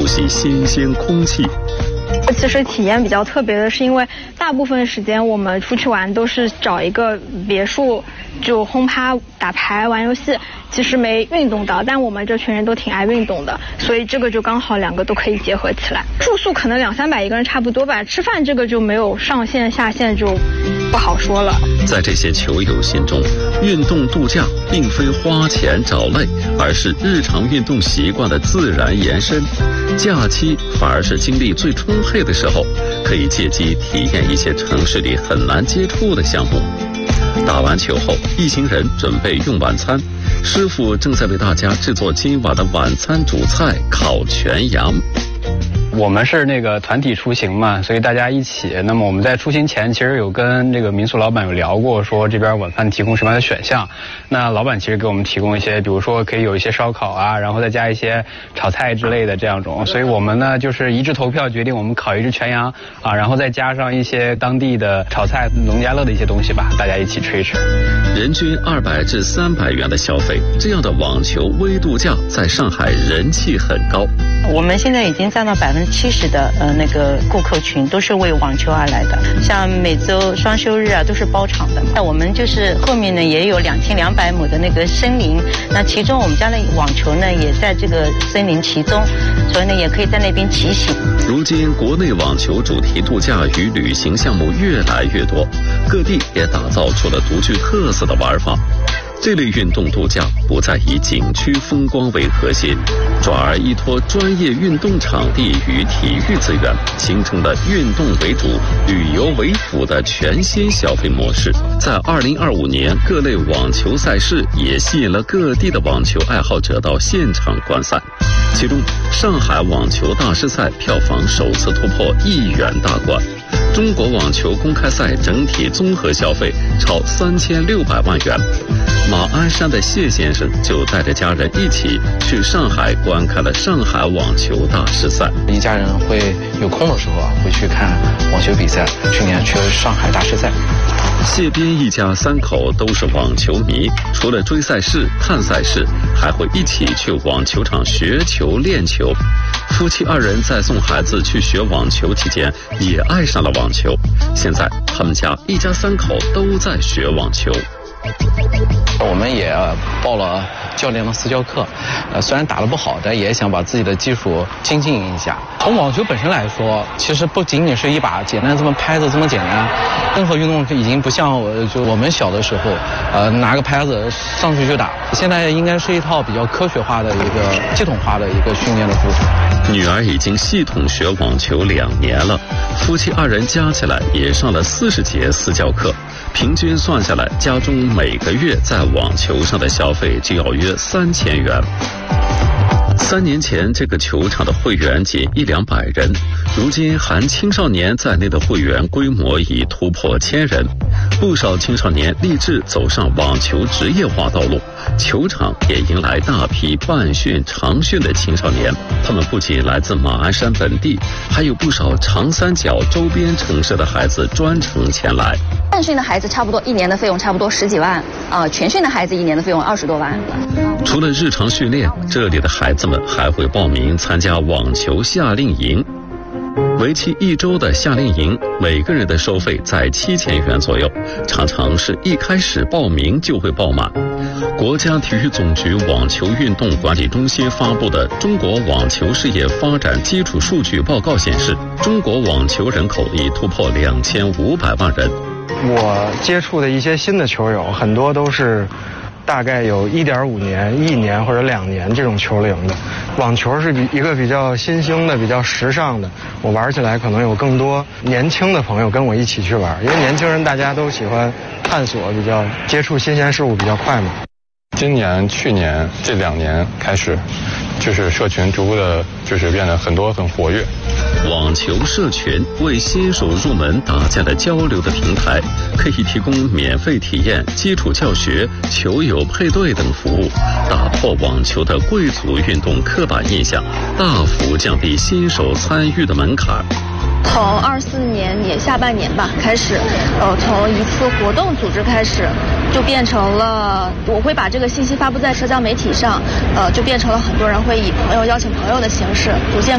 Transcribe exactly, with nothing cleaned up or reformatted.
呼吸新鲜空气。 其实体验比较特别的是，因为大部分时间我们出去玩都是找一个别墅就轰趴打牌玩游戏，其实没运动到，但我们这群人都挺爱运动的，所以这个就刚好两个都可以结合起来。住宿可能两三百一个人差不多吧，吃饭这个就没有上限下限，就不好说了。 在这些球友心中，运动度假并非花钱找累，而是日常运动习惯的自然延伸。假期反而是精力最充沛的时候，可以借机体验一些城市里很难接触的项目。打完球后，一行人准备用晚餐，师傅正在为大家制作今晚的晚餐主菜烤全羊。 我们是那个团体出行嘛，所以大家一起。那么我们在出行前其实有跟这个民宿老板有聊过，说这边晚饭提供什么样的选项。那老板其实给我们提供一些，比如说可以有一些烧烤啊，然后再加一些炒菜之类的这样种。所以我们呢就是一致投票决定我们烤一只全羊啊，然后再加上一些当地的炒菜、农家乐的一些东西吧，大家一起吃一吃。 人均二百至三百元的消费，这样的网球微度假在上海人气很高。 我们现在已经占到百分之七十的呃那个顾客群都是为网球而来的，像每周双休日啊都是包场的。那我们就是后面呢也有两千两百亩的那个森林，那其中我们家的网球呢也在这个森林其中，所以呢也可以在那边骑行。 如今国内网球主题度假与旅行项目越来越多，各地也打造出了独具特色的玩法。这类运动度假不再以景区风光为核心，转而依托专业运动场地与体育资源，形成了运动为主、旅游为辅的全新消费模式。在二零二五年，各类网球赛事也吸引了各地的网球爱好者到现场观赛。其中，上海网球大师赛票房首次突破亿元大关。中国网球公开赛整体综合消费超三千六百万元。马鞍山的谢先生就带着家人一起去上海观看了上海网球大师赛。 一家人会有空的时候啊，会去看网球比赛。去年去了上海大师赛。 谢边一家三口都是网球迷，除了追赛事、看赛事，还会一起去网球场学球、练球。夫妻二人在送孩子去学网球期间，也爱上了网球。现在他们家一家三口都在学网球。 我们也报了教练的私教课，呃，虽然打得不好，但也想把自己的技术精进一下。从网球本身来说，其实不仅仅是一把简单这么拍子这么简单，任何运动已经不像就我们小的时候，呃，拿个拍子上去就打。现在应该是一套比较科学化的一个系统化的一个训练的过程。 女儿已经系统学网球两年了，夫妻二人加起来也上了四十节私教课。平均算下来，家中每个月在网球上的消费就要约三千元。三年前，这个球场的会员仅一两百人，如今含青少年在内的会员规模已突破千人。不少青少年立志走上网球职业化道路，球场也迎来大批半训、长训的青少年。他们不仅来自马鞍山本地，还有不少长三角周边城市的孩子专程前来。 半训的孩子差不多一年的费用差不多十几万，啊、呃，全训的孩子一年的费用二十多万。 除了日常训练，这里的孩子们还会报名参加网球夏令营。为期一周的夏令营，每个人的收费在七千元左右，常常是一开始报名就会爆满。国家体育总局网球运动管理中心发布的《中国网球事业发展基础数据报告》显示，中国网球人口已突破两千五百万人。 我接触的一些新的球友，很多都是大概有一点五年、一年或者两年这种球龄的。网球是比一个比较新兴的、比较时尚的，我玩起来可能有更多年轻的朋友跟我一起去玩，因为年轻人大家都喜欢探索，比较接触新鲜事物比较快嘛。 今年、去年这两年开始，就是社群逐步的，就是变得很多很活跃。 网球社群为新手入门打建了交流的平台，可以提供免费体验、基础教学、球友配对等服务，打破网球的贵族运动刻板印象，大幅降低新手参与的门槛。 从二四年年下半年吧开始，呃，从一次活动组织开始，就变成了我会把这个信息发布在社交媒体上，呃，就变成了很多人会以朋友邀请朋友的形式逐渐